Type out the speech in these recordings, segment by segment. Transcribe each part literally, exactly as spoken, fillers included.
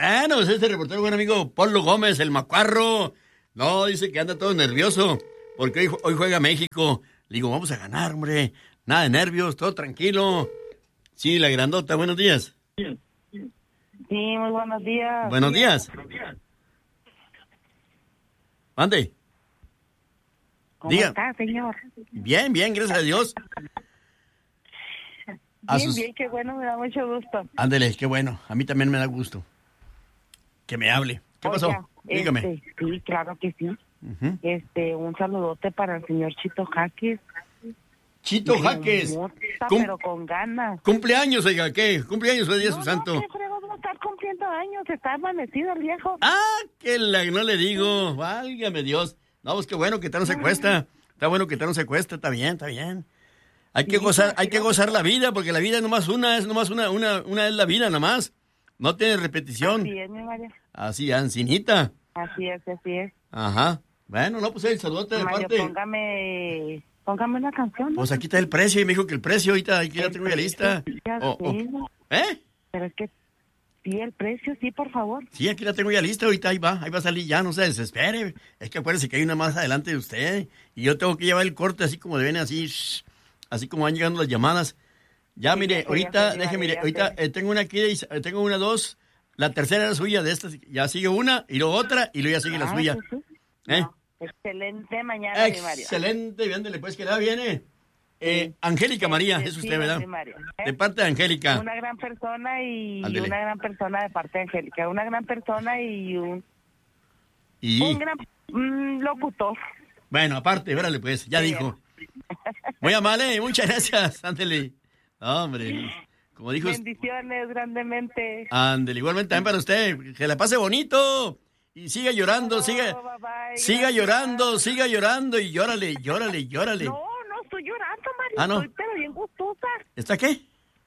Bueno, pues este reportero, buen amigo Polo Gómez, el macuarro. No, dice que anda todo nervioso porque hoy, hoy juega México. Le digo, vamos a ganar, hombre. Nada de nervios, todo tranquilo. Sí, la grandota, buenos días. Sí, muy buenos días. Buenos días. Mande. ¿Cómo Diga. está, señor? Bien, bien, gracias a Dios. A Bien, sus... bien, qué bueno, me da mucho gusto. Ándele, qué bueno. A mí también me da gusto. Que me hable. ¿Qué pasó? Oiga, Dígame. Este, sí, claro que sí. Uh-huh. Este, un saludote para el señor Chito Jaques. Chito Con Jaques. mota, Cum- pero con ganas. Cumpleaños, oiga, ¿qué? Cumpleaños hoy día No, su no, santo. qué fregón, va a estar cumpliendo años, está amanecido el viejo. Ah, que la, no le digo. Válgame Dios. No, pues qué bueno que tal no se cuesta. Está bueno que tal no se cuesta, está bien, está bien. Hay que Sí, gozar, sí, hay que sí. gozar la vida, porque la vida es nomás una, es nomás una, una, una es la vida nomás. No tiene repetición. Así es, mi María. Así, ancinita. Así es, así es. Ajá. Bueno, no, pues el saludote de Mario, parte. póngame, póngame una canción, ¿no? Pues aquí está el precio, y me dijo que el precio ahorita, aquí ya El tengo ya lista. precio, ya Oh, oh. sé, ¿no? ¿Eh? Pero es que, sí, el precio, sí, por favor. Sí, aquí la tengo ya lista, ahorita ahí va, ahí va a salir ya, no se desespere. Es que acuérdese que hay una más adelante de usted, y yo tengo que llevar el corte así como viene, así, shh, así como van llegando las llamadas. Ya, Sí, mire, ya sé, ahorita, ya sé, deje, ya mire, sé. ahorita eh, tengo una aquí, eh, tengo una, dos, la tercera era suya de estas, ya sigue una, y luego otra, y luego ya sigue la Ah, suya. sí, sí. ¿Eh? No, excelente mañana, mi Mario. Excelente, viéndole pues que la viene. Eh, Angélica María, Este, es sí, usted, ¿verdad? mi Mario, ¿eh? De parte de Angélica. Una gran persona y Ándele. una gran persona de parte de Angélica. Una gran persona y un, Y, un gran mm, locutor. bueno, aparte, órale pues, ya Sí. dijo. Muy amable, muchas gracias, ándele. Hombre, como dijo, Bendiciones grandemente. ándele, igualmente también para usted, que la pase bonito. Y siga llorando, No, siga, bye, bye, siga gracias. siga siga llorando y llórale, llórale, llórale. No, no estoy llorando, Mario. Ah, ¿no? Estoy pero bien gustosa. ¿Está qué?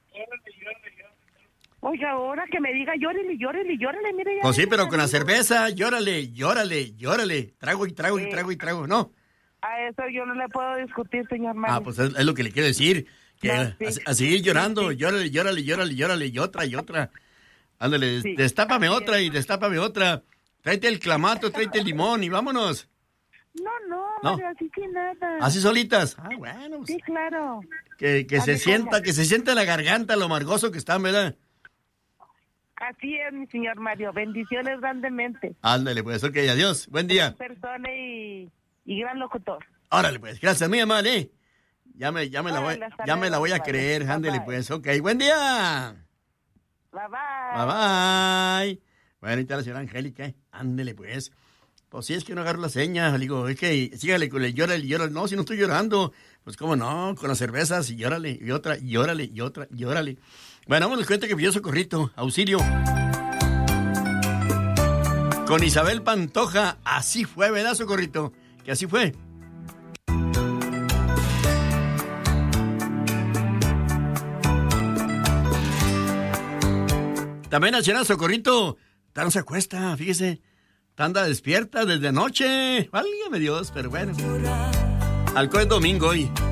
Oiga, ahora que me diga llórele, llórele, llórele, mire. ya Pues sí, me pero con la salió. cerveza, llórale, llórale, llórale. Trago y trago y Sí. trago y trago, ¿no? A eso yo no le puedo discutir, señor Mario. Ah, pues es, es lo que le quiero decir. Que No, a, sí. a seguir llorando, Sí, sí. llórale, llórale, llórale, llórale, y otra, y otra. Ándale, Sí, destápame así otra es. y destápame otra. Tráete el clamato, tráete el limón y vámonos. No, no, No. Mario, así sin nada. Así solitas. Ah, bueno, pues, Sí, claro. que, que se Así sienta, como. que se sienta en la garganta lo amargoso que está, ¿verdad? Así es, mi señor Mario. Bendiciones grandemente. Ándale, pues, ok, adiós. Buen día. Persona y, y gran locutor. Órale, pues, gracias, muy amable. ¿eh? Ya me, ya me la voy, Órale, hasta ya me la luego, voy a bye. creer, Bye, ándale, bye. pues, ok, buen día. Bye, bye. Bye, bye. Bueno, ahorita la señora Angélica, ¿eh? Ándele, pues. Pues sí, es que no agarro la seña. Le digo, es que sígale con el llórale, llórale. No, si no estoy llorando. Pues cómo no, con las cervezas y llórale, y otra, y llórale, y otra, y llórale. Bueno, vamos, les cuento que pidió socorrito, auxilio. Con Isabel Pantoja, así fue, ¿verdad, socorrito? Que así fue. También a Chena Socorrito, tan no se acuesta, fíjese. Anda despierta desde anoche. Válgame Dios, pero bueno. Alcohol es domingo hoy.